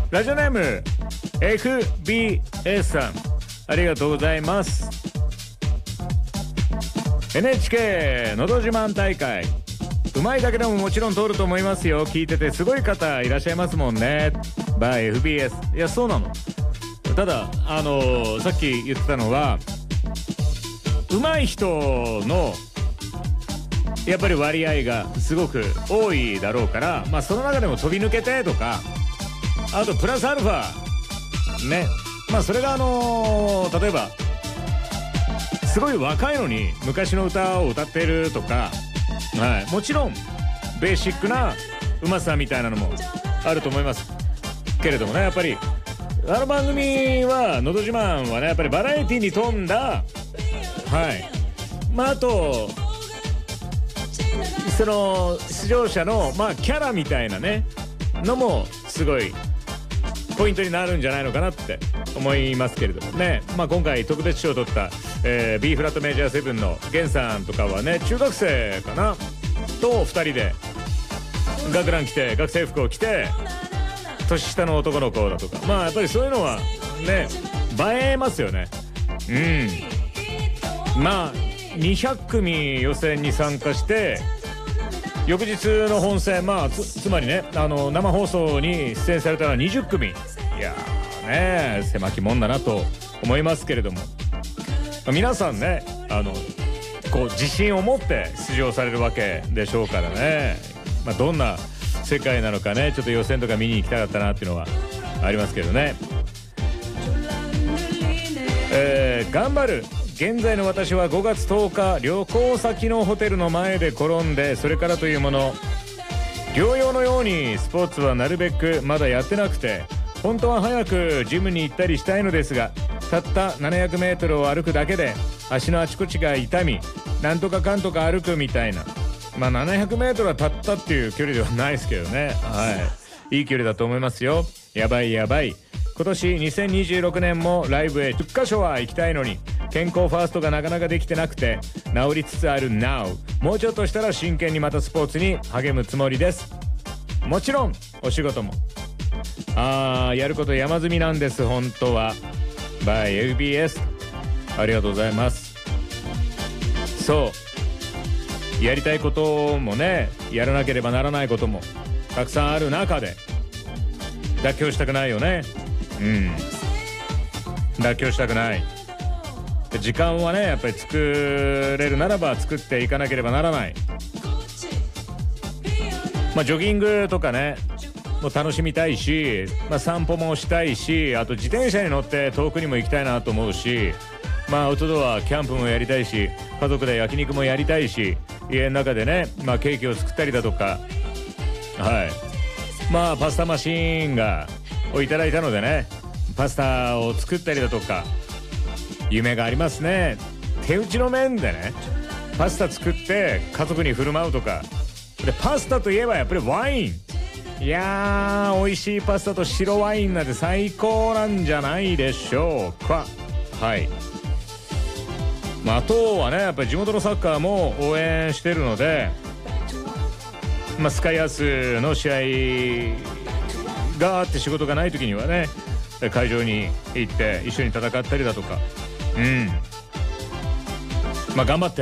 ラジオネーム FBS さん、ありがとうございます。 NHK のど自慢大会、うまいだけでももちろん通ると思いますよ。聞いててすごい方いらっしゃいますもんね。 by FBS。 いやそうなの。たださっき言ってたのは、うまい人のやっぱり割合がすごく多いだろうから、まあその中でも飛び抜けてとか、あとプラスアルファね、まあそれが例えばすごい若いのに昔の歌を歌ってるとか、はい、もちろんベーシックなうまさみたいなのもあると思いますけれどもね、やっぱりあの番組はのど自慢はね、やっぱりバラエティに富んだ、はい、まああとその出場者のまあキャラみたいなねのもすごいポイントになるんじゃないのかなって思いますけれどもね。まあ今回特別賞を取った、B フラットメジャー7のゲンさんとかはね、中学生かなと2人で学ラン着て学生服を着て、年下の男の子だとか、まあやっぱりそういうのはね映えますよね。まあ200組予選に参加して翌日の本戦、まあ つまりね生放送に出演されたのは20組。いやーね、狭きもんだなと思いますけれども、皆さんねこう自信を持って出場されるわけでしょうからね、まあ、どんな世界なのかね、ちょっと予選とか見に行きたかったなっていうのはありますけどね。頑張る現在の私は5月10日旅行先のホテルの前で転んで、それからというもの、療養のようにスポーツはなるべくまだやってなくて、本当は早くジムに行ったりしたいのですが、たった700メートルを歩くだけで足のあちこちが痛み、なんとかかんとか歩くみたいな、まあ700メートルはたったっていう距離ではないですけどね、はい、いい距離だと思いますよ。やばいやばい。今年2026年もライブへ10カ所は行きたいのに、健康ファーストがなかなかできてなくて、治りつつある Now、 もうちょっとしたら真剣にまたスポーツに励むつもりです。もちろんお仕事もやること山積みなんです本当は。 by FBS ありがとうございます。そうやりたいこともね、やらなければならないこともたくさんある中で妥協したくないよね。妥協したくない。時間はねやっぱり作れるならば作っていかなければならない。まあジョギングとかねもう楽しみたいし、まあ、散歩もしたいし、あと自転車に乗って遠くにも行きたいなと思うし、まあアウトドアキャンプもやりたいし、家族で焼肉もやりたいし、家の中でね、まあ、ケーキを作ったりだとか、はい、まあパスタマシーンをいただいたのでね、パスタを作ったりだとか夢がありますね。手打ちの麺でねパスタ作って家族に振る舞うとかで、パスタといえばやっぱりワイン。いやー美味しいパスタと白ワインなんて最高なんじゃないでしょうか。はい、まあ、あとはねやっぱり地元のサッカーも応援してるので、まあ、スカイアースの試合があって仕事がない時にはね会場に行って一緒に戦ったりだとか、まあ頑張って